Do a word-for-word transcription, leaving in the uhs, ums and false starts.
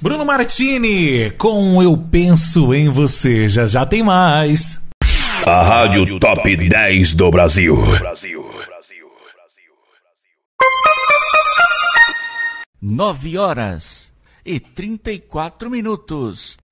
Bruno Martini, com Eu Penso em Você. Já já tem mais. A Rádio Top dez do Brasil. Nove horas e trinta e quatro minutos.